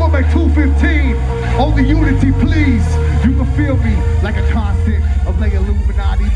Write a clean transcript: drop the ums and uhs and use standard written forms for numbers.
storm at 2:15. Only unity, please. You can feel me like a constant of like Illuminati.